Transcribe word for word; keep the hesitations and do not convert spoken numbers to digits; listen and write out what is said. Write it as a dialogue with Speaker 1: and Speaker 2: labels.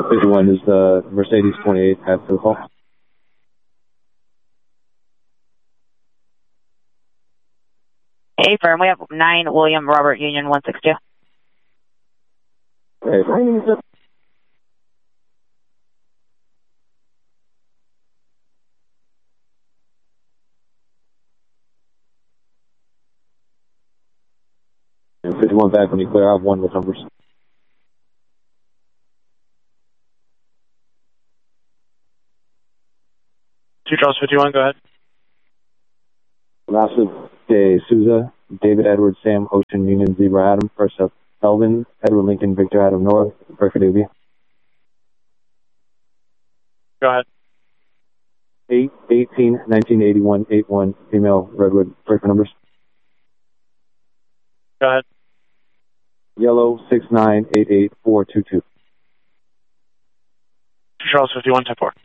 Speaker 1: fifty-one is the Mercedes twenty-eight at the call.
Speaker 2: Hey, firm, we have nine William Robert Union one six two.
Speaker 1: Hey, finding is fifty-one back when you clear. I have one with numbers.
Speaker 3: Two Charles fifty-one, go ahead.
Speaker 1: Massive De Souza, David Edward, Sam Ocean Union Zebra Adam, first up Elvin, Edward Lincoln, Victor Adam North, Burkett A B.
Speaker 3: Go ahead.
Speaker 1: eight eighteen nineteen eighty-one eight one, female Redwood, breaker numbers.
Speaker 3: Go ahead.
Speaker 1: Yellow six nine eight eight four two two.
Speaker 3: Two Charles fifty-one, ten four.